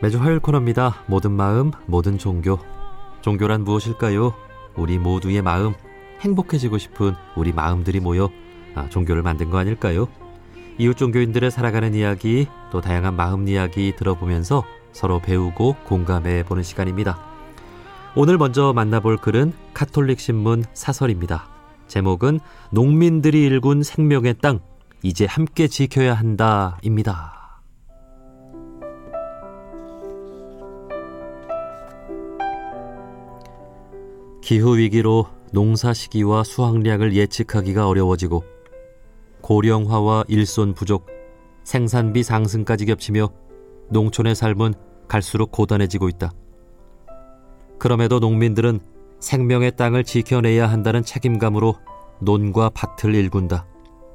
매주 화요일 코너입니다. 모든 마음, 모든 종교. 종교란 무엇일까요? 우리 모두의 마음, 행복해지고 싶은 우리 마음들이 모여 종교를 만든 거 아닐까요? 이웃 종교인들의 살아가는 이야기, 또 다양한 마음 이야기 들어보면서 서로 배우고 공감해보는 시간입니다. 오늘 먼저 만나볼 글은 카톨릭 신문 사설입니다. 제목은 농민들이 일군 생명의 땅, 이제 함께 지켜야 한다 입니다. 기후위기로 농사 시기와 수확량을 예측하기가 어려워지고 고령화와 일손 부족, 생산비 상승까지 겹치며 농촌의 삶은 갈수록 고단해지고 있다. 그럼에도 농민들은 생명의 땅을 지켜내야 한다는 책임감으로 논과 밭을 일군다.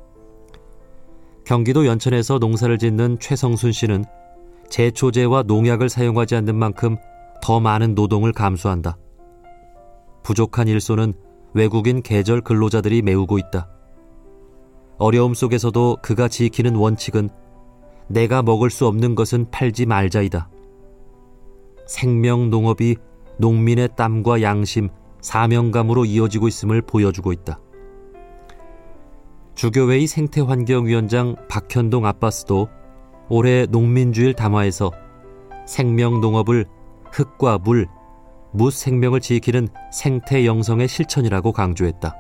경기도 연천에서 농사를 짓는 최성순 씨는 제초제와 농약을 사용하지 않는 만큼 더 많은 노동을 감수한다. 부족한 일손은 외국인 계절 근로자들이 메우고 있다. 어려움 속에서도 그가 지키는 원칙은 내가 먹을 수 없는 것은 팔지 말자이다. 생명 농업이 농민의 땀과 양심, 사명감으로 이어지고 있음을 보여주고 있다. 주교회의 생태환경위원장 박현동 아빠스도 올해 농민주일 담화에서 생명 농업을 흙과 물, 무 생명을 지키는 생태 영성의 실천이라고 강조했다.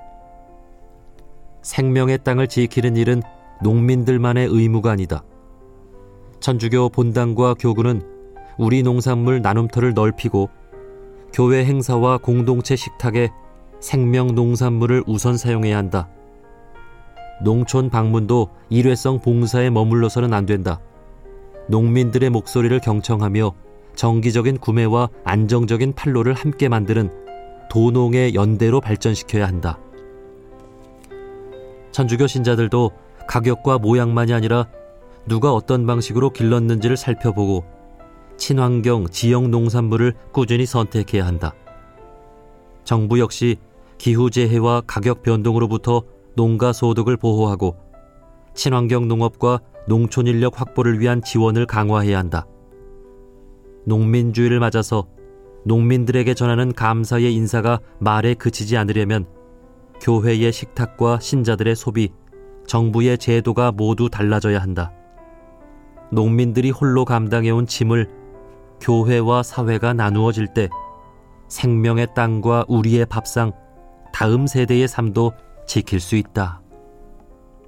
생명의 땅을 지키는 일은 농민들만의 의무가 아니다. 천주교 본당과 교구는 우리 농산물 나눔터를 넓히고 교회 행사와 공동체 식탁에 생명 농산물을 우선 사용해야 한다. 농촌 방문도 일회성 봉사에 머물러서는 안 된다. 농민들의 목소리를 경청하며 정기적인 구매와 안정적인 판로를 함께 만드는 도농의 연대로 발전시켜야 한다. 천주교 신자들도 가격과 모양만이 아니라 누가 어떤 방식으로 길렀는지를 살펴보고 친환경 지역 농산물을 꾸준히 선택해야 한다. 정부 역시 기후재해와 가격 변동으로부터 농가 소득을 보호하고 친환경 농업과 농촌 인력 확보를 위한 지원을 강화해야 한다. 농민주의를 맞아서 농민들에게 전하는 감사의 인사가 말에 그치지 않으려면 교회의 식탁과 신자들의 소비, 정부의 제도가 모두 달라져야 한다. 농민들이 홀로 감당해온 짐을 교회와 사회가 나누어질 때 생명의 땅과 우리의 밥상, 다음 세대의 삶도 지킬 수 있다.